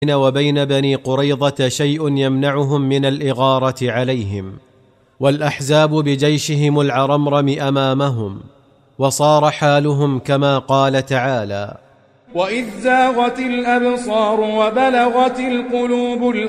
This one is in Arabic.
وبين بني قريظة شيء يمنعهم من الإغارة عليهم، والأحزاب بجيشهم العرمرم أمامهم، وصار حالهم كما قال تعالى: وإذ زاغت الأبصار وبلغت القلوب